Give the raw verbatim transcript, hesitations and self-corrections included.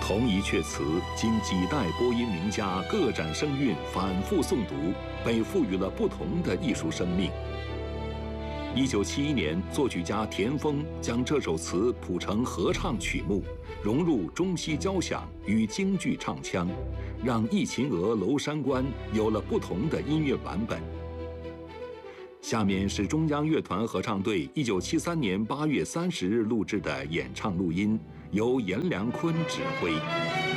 同一阙词经几代播音名家各展声韵，反复诵读，被赋予了不同的艺术生命。一九七一年，作曲家田丰将这首词谱成合唱曲目，融入中西交响与京剧唱腔，让《忆秦娥娄山关》有了不同的音乐版本。下面是中央乐团合唱队一九七三年八月三十日录制的演唱录音，由阎良坤指挥。